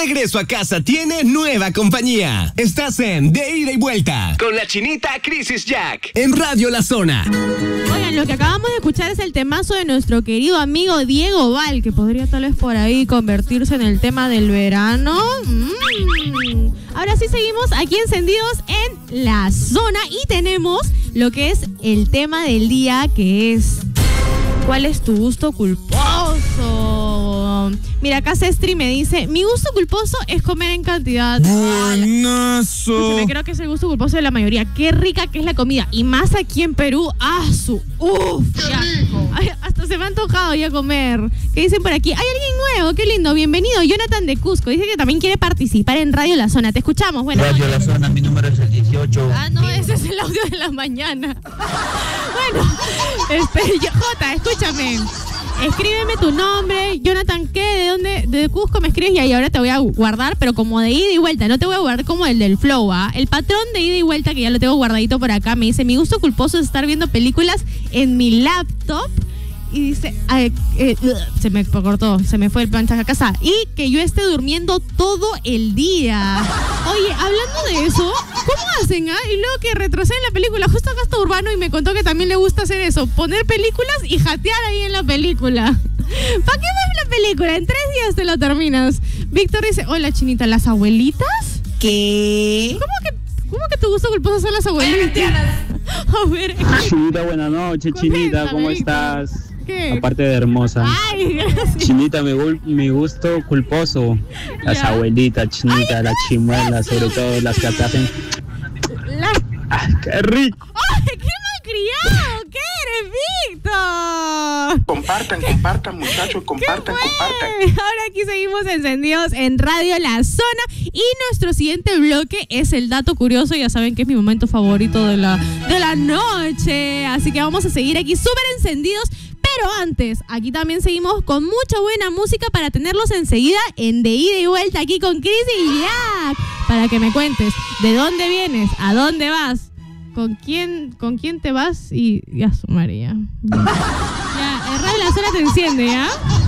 regreso a casa tiene nueva compañía. Estás en De Ida y Vuelta con la chinita Crisis Jack en Radio La Zona. Oigan, lo que acabamos de escuchar es el temazo de nuestro querido amigo Diego Val, que podría tal vez por ahí convertirse en el tema del verano. Ahora sí seguimos aquí encendidos en La Zona y tenemos lo que es el tema del día, que es ¿cuál es tu gusto culposo? Mira, acá Sestri me dice, mi gusto culposo es comer en cantidad. Buenazo. Me creo que es el gusto culposo de la mayoría. Qué rica que es la comida. Y más aquí en Perú. ¡Uf! Ay, hasta se me ha antojado ya comer. ¿Qué dicen por aquí? Hay alguien nuevo, qué lindo. Bienvenido, Jonathan de Cusco. Dice que también quiere participar en Radio La Zona. Te escuchamos. Bueno, Radio La Zona, mi número es el 18. No, ese es el audio de la mañana. Bueno, Jota, escúchame. Escríbeme tu nombre, Jonathan, ¿qué? ¿De dónde? De Cusco me escribes y ahí ahora te voy a guardar, pero como de ida y vuelta, no te voy a guardar como el del Flow, ¿ah? El patrón de ida y vuelta, que ya lo tengo guardadito por acá, me dice, mi gusto culposo es estar viendo películas en mi laptop. Y dice, se me cortó, se me fue el mensaje a casa. Y que yo esté durmiendo todo el día. Oye, hablando de eso, ¿cómo hacen? Y luego que retroceden la película. Justo acá está Urbano y me contó que también le gusta hacer eso. Poner películas y jatear ahí en la película. ¿Para qué ves la película? En 3 días te lo terminas. Víctor dice, hola chinita, ¿las abuelitas? ¿Qué? ¿Cómo que tu gusto culposo son las abuelitas? A ver. Chinita, buenas noches, Chinita, ¿cómo estás? ¿Qué? Aparte de hermosa. Ay, gracias. Chinita, mi gusto culposo. Las abuelitas, Chinita, las chimuelas, sobre todo las que hacen. ¡Qué rico! ¡Ay, qué malcriado! ¿Qué eres, Víctor? Compartan, muchachos, compartan. Ahora aquí seguimos encendidos en Radio La Zona y nuestro siguiente bloque es el dato curioso. Ya saben que es mi momento favorito de la noche, así que vamos a seguir aquí súper encendidos. Pero antes, aquí también seguimos con mucha buena música para tenerlos enseguida en De Ida y Vuelta aquí con Chris y Jack. Para que me cuentes de dónde vienes, a dónde vas, con quién te vas y ya su María. Ya, Radio La Zona te enciende, ¿ya?